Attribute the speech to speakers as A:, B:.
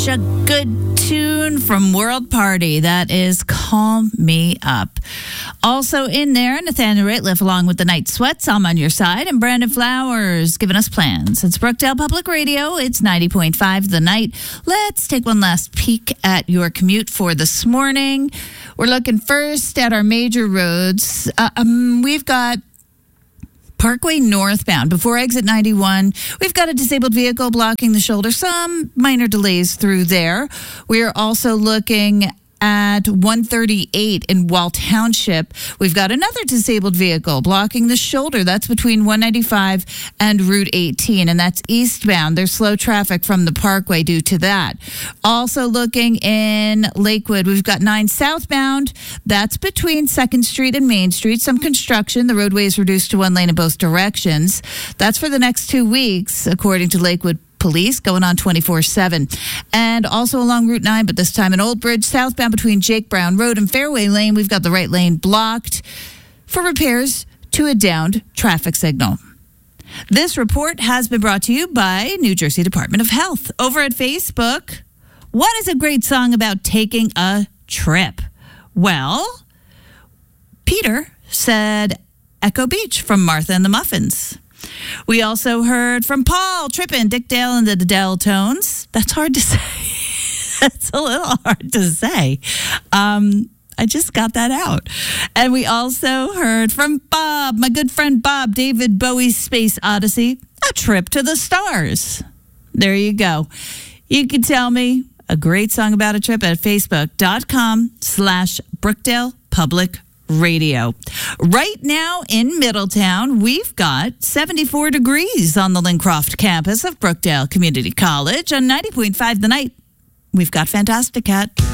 A: A good tune from World Party. That is Call Me Up. Also in there, Nathaniel Rateliff along with the Night Sweats. I'm on your side. And Brandon Flowers giving us plans. It's Brookdale Public Radio. It's 90.5 The Night. Let's take one last peek at your commute for this morning. We're looking first at our major roads. We've got Parkway northbound before exit 91. We've got a disabled vehicle blocking the shoulder. Some minor delays through there. We are also looking at 138 in Wall Township. We've got another disabled vehicle blocking the shoulder. That's between 195 and Route 18, and that's eastbound. There's slow traffic from the Parkway due to that. Also looking in Lakewood, we've got 9 southbound. That's between 2nd Street and Main Street. Some construction. The roadway is reduced to 1 lane in both directions. That's for the next 2 weeks, according to Lakewood Police, going on 24/7. And also along Route 9, but this time in Old Bridge, southbound between Jake Brown Road and Fairway Lane, we've got the right lane blocked for repairs to a downed traffic signal. This report has been brought to you by New Jersey Department of Health. Over at Facebook, what is a great song about taking a trip? Well, Peter said Echo Beach from Martha and the Muffins. We also heard from Paul Trippin, Dick Dale and the Dell Tones. That's hard to say. That's a little hard to say. I just got that out. And we also heard from Bob, my good friend Bob, David Bowie's Space Odyssey, A Trip to the Stars. There you go. You can tell me a great song about a trip at facebook.com/Brookdale Public Radio. Right now in Middletown, we've got 74 degrees on the Lincroft campus of Brookdale Community College. On 90.5 The Night, we've got Fantastic Cat.